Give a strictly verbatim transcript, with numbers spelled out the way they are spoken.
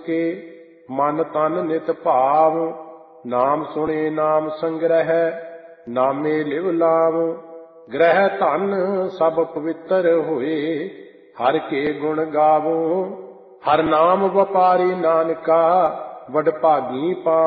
ਕੇ, ਮਨ ਤਨ ਨਿਤ ਭਾਵ। ਨਾਮ ਸੁਣੇ ਨਾਮ ਸੰਗ੍ਰਹਿ, ਨਾਮੇ ਲਿਵ ਲਾਭ। ਗ੍ਰਹਿ ਧਨ ਸਭ ਪਵਿੱਤਰ ਹੋਏ, ਹਰਿ ਕੇ ਗੁਣ ਗਾਵੋ। ਹਰਿ ਨਾਮ ਵਪਾਰੀ ਨਾਨਕਾ, ਵਡਭਾਗੀ ਪਾ